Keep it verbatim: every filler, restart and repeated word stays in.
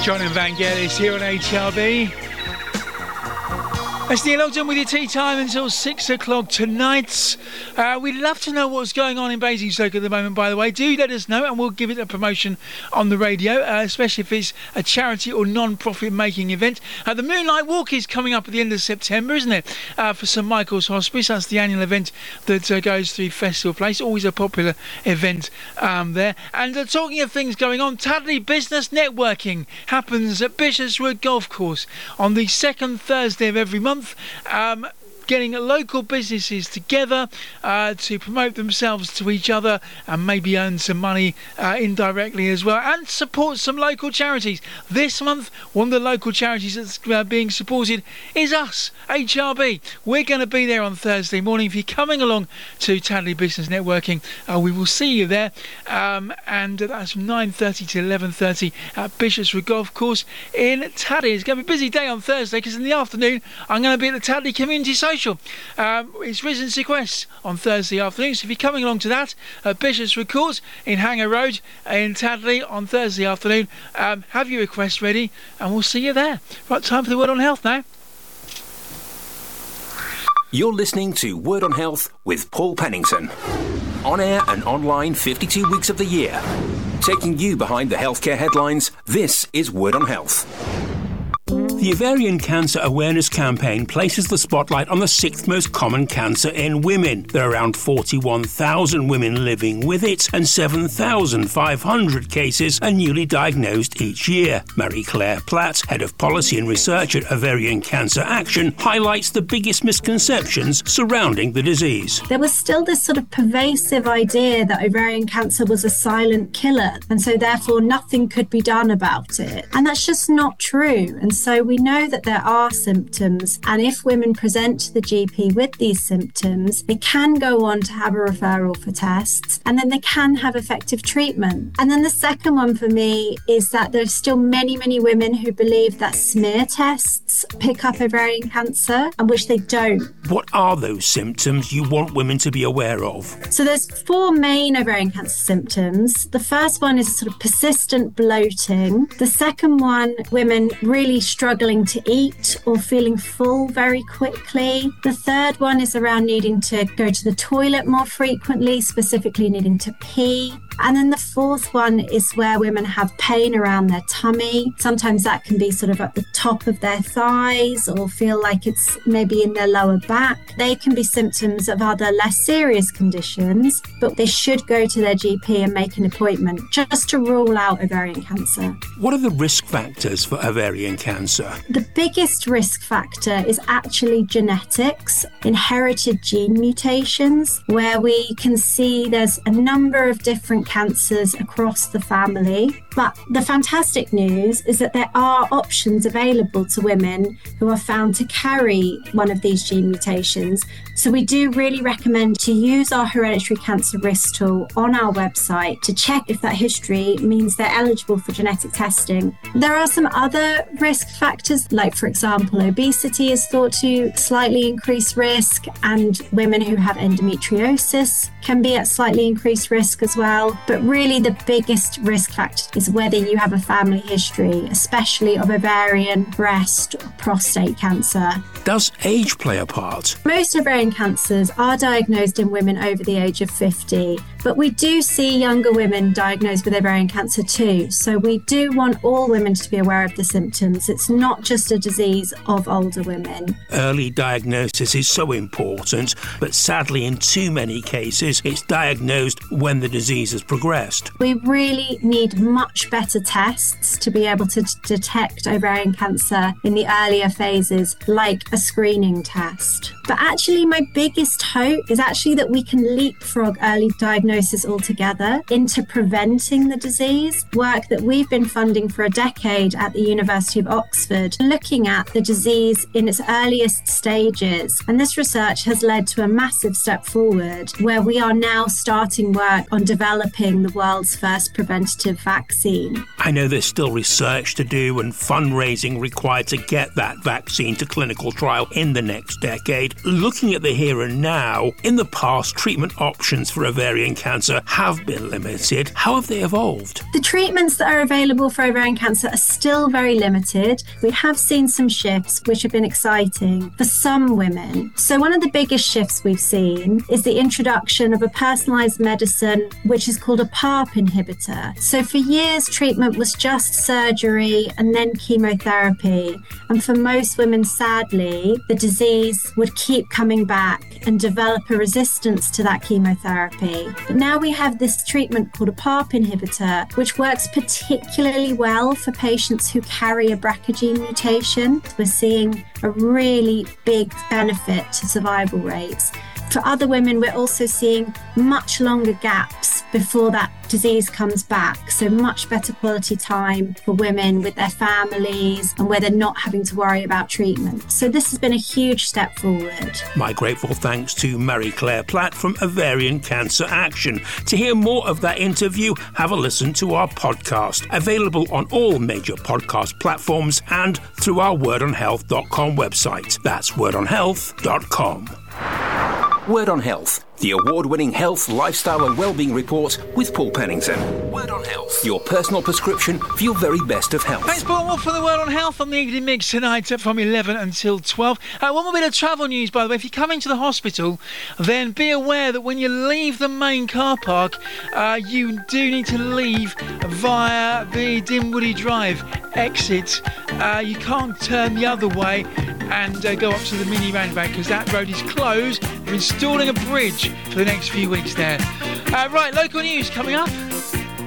John and Vangelis here on H R B. That's Neil Ogden with your tea time until six o'clock tonight. Uh, we'd love to know what's going on in Basingstoke at the moment, by the way. Do let us know and we'll give it a promotion on the radio, uh, especially if it's a charity or non-profit making event. Uh, the Moonlight Walk is coming up at the end of September, isn't it? Uh, for St Michael's Hospice. That's the annual event that uh, goes through Festival Place. Always a popular event um, there. And uh, talking of things going on, Tadley Business Networking happens at Bishopswood Golf Course on the second Thursday of every month. Um, getting local businesses together uh, to promote themselves to each other and maybe earn some money uh, indirectly as well, and support some local charities. This month, one of the local charities that's uh, being supported is us, H R B. We're going to be there on Thursday morning. If you're coming along to Tadley Business Networking, uh, we will see you there, um, and that's from nine thirty to eleven thirty at Bishopswood Golf Course in Tadley. It's going to be a busy day on Thursday because in the afternoon I'm going to be at the Tadley Community Social. Um, it's Risen Sequest on Thursday afternoon, so if you're coming along to that at Bishopswood Court in Hanger Road in Tadley on Thursday afternoon, um, have your request ready and we'll see you there. Right, time for the Word on Health now. You're listening to Word on Health with Paul Pennington. On air and online fifty-two weeks of the year. Taking you behind the healthcare headlines, this is Word on Health. The Ovarian Cancer Awareness Campaign places the spotlight on the sixth most common cancer in women. There are around forty-one thousand women living with it, and seven thousand five hundred cases are newly diagnosed each year. Marie-Claire Platt, Head of Policy and Research at Ovarian Cancer Action, highlights the biggest misconceptions surrounding the disease. There was still this sort of pervasive idea that ovarian cancer was a silent killer, and so therefore nothing could be done about it. And that's just not true. And so we know that there are symptoms, and if women present to the G P with these symptoms, they can go on to have a referral for tests, and then they can have effective treatment. And then the second one for me is that there's still many, many women who believe that smear tests pick up ovarian cancer, and which they don't. What are those symptoms you want women to be aware of? So there's four main ovarian cancer symptoms. The first one is sort of persistent bloating. The second one, women really struggling to eat or feeling full very quickly. The third one is around needing to go to the toilet more frequently, specifically needing to pee. And then the fourth one is where women have pain around their tummy. Sometimes that can be sort of at the top of their thighs or feel like it's maybe in their lower back. They can be symptoms of other less serious conditions, but they should go to their G P and make an appointment just to rule out ovarian cancer. What are the risk factors for ovarian cancer? The biggest risk factor is actually genetics, inherited gene mutations, where we can see there's a number of different cancers across the family. But the fantastic news is that there are options available to women who are found to carry one of these gene mutations. So we do really recommend to use our hereditary cancer risk tool on our website to check if that history means they're eligible for genetic testing. There are some other risk factors, like for example, obesity is thought to slightly increase risk, and women who have endometriosis can be at slightly increased risk as well. But really the biggest risk factor is whether you have a family history, especially of ovarian, breast, or prostate cancer. Does age play a part? Most ovarian cancers are diagnosed in women over the age of fifty, but we do see younger women diagnosed with ovarian cancer too. So we do want all women to be aware of the symptoms. It's not just a disease of older women. Early diagnosis is so important, but sadly in too many cases it's diagnosed when the disease has progressed. We really need much better tests to be able to d- detect ovarian cancer in the earlier phases, like a screening test. But actually my biggest hope is actually that we can leapfrog early diagnosis altogether into preventing the disease. Work that we've been funding for a decade at the University of Oxford, looking at the disease in its earliest stages. And this research has led to a massive step forward, where we are now starting work on developing the world's first preventative vaccine. I know there's still research to do and fundraising required to get that vaccine to clinical trial in the next decade. Looking at the here and now, in the past, treatment options for ovarian cancer have been limited. How have they evolved? The treatments that are available for ovarian cancer are still very limited. We have seen some shifts which have been exciting for some women. So one of the biggest shifts we've seen is the introduction of a personalised medicine which is called a PARP inhibitor. So for years, treatment was just surgery and then chemotherapy. And for most women, sadly, the disease would keep coming back and develop a resistance to that chemotherapy. But now we have this treatment called a PARP inhibitor, which works particularly well for patients who carry a B R C A gene mutation. We're seeing a really big benefit to survival rates. For other women, we're also seeing much longer gaps before that disease comes back. So much better quality time for women with their families and where they're not having to worry about treatment. So this has been a huge step forward. My grateful thanks to Marie-Claire Platt from Ovarian Cancer Action. To hear more of that interview, have a listen to our podcast, available on all major podcast platforms and through our word on health dot com website. That's word on health dot com. Word on Health, the award-winning health, lifestyle and wellbeing report with Paul Pennington. Word on Health, your personal prescription for your very best of health. Thanks, Paul. Well, for the Word on Health on the Evening Mix tonight from eleven until twelve. Uh, one more bit of travel news, by the way. If you come into the hospital, then be aware that when you leave the main car park, uh, you do need to leave via the Dinwoody Drive exit. Uh, you can't turn the other way and uh, go up to the mini roundabout because that road is closed. They're installing a bridge for the next few weeks there. Uh, right, local news coming up.